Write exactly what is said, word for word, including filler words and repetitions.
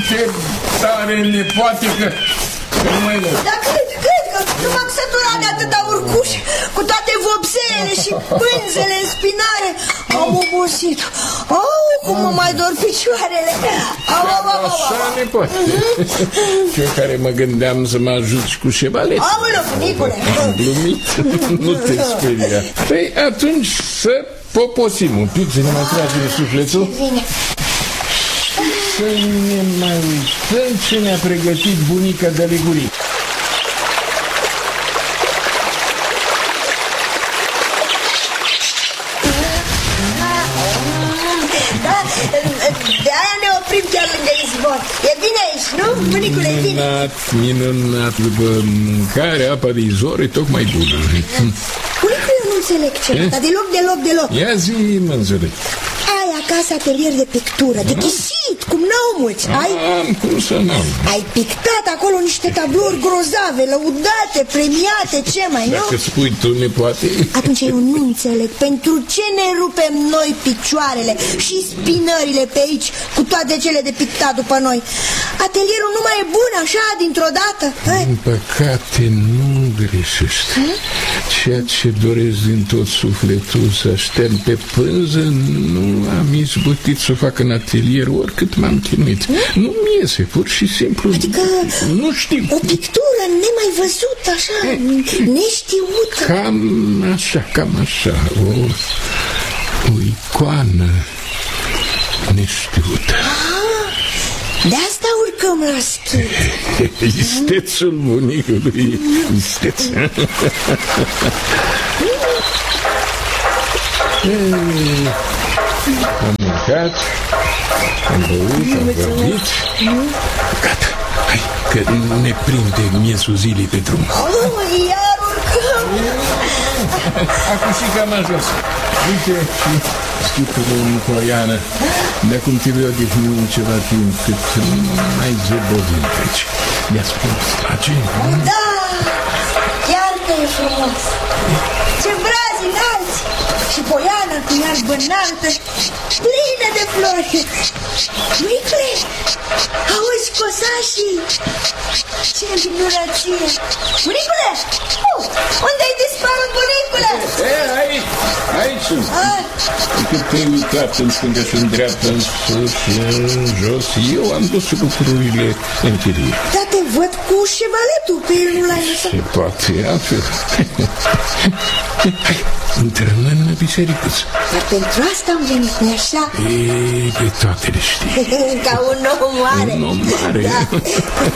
ce tare le poate că... Nu mai lăs. Dar cred, cred că nu m-am săturat de atâta urcuș, cu toate vopselele și pânzele în spinare. Am obosit. Au, cum mă mai dor picioarele. Au, au, au, au. Așa ne poate. Eu care mă gândeam să mă ajuți cu șevalet. Aoleu, bunicule. Am glumit. Nu te speria. Păi atunci să poposim un pic, să ne mai tragem sufletul. Bine. Să ne mai uităm ce ne-a pregătit bunica de legurii. Da, de aia ne oprim chiar lângă izvor. E bine aici, nu, bunicule, e bine? Minunat, minunat. După mâncare, apa de izvor e tocmai bună. Bunicule, eu nu înțeleg ce, dar deloc, deloc, deloc. Ia zi, mă înțeleg. Ai acasă atelier de pictură, de chisit, cum n-au mulți. Ai... Am, cum să n-am. Ai pictat acolo niște tablouri grozave, lăudate, premiate, ce mai, nu? Dacă spui tu, ne poate. Atunci eu nu înțeleg pentru ce ne rupem noi picioarele și spinările pe aici, cu toate cele de pictat după noi. Atelierul nu mai e bun așa, dintr-o dată. Din păcate, nu greșești. Ceea ce doresc din tot sufletul să aștern pe pânză, nu am izbutit să o fac în atelier, oricât m-am chinuit. Nu-mi iese, pur și simplu. Adică nu știu. o pictură nemai văzută, așa, neștiută. Cam așa, cam așa. O, o icoană neștiută. De asta urcăm la schimb. Istețul bunicului. Isteț. Am mâncat, am băut, am vorbit. Gata, hai, că ne prinde miezul zilei pe drum. Oh, iar urcăm. Acum și cam ajuns. Uite și schipurile Nicoiană. De acum trebuie odihnim ceva timp, cât mai zăbovim pe aici. Ia spune, place? Da, chiar că e frumos. Ce brazi înalți. Și poiana cu iarbă înaltă, plină de flori. Bunicule, auzi cosașii? Ce minunăție! Bunicule! Uh, unde ai dispărut, bunicule? E, aici, aici sunt. Cât te-ai uitat în stânga și în dreapta, în sus, în jos, eu am dus lucrurile în chirie. Da, te văd cu șevaletul, pe el nu l-ai lăsat. Se poate altfel. Hai, intrăm în bisericuță. Dar pentru asta am venit, nu așa? E, pe toate le știi. Ca un om mare. Un om mare. Da.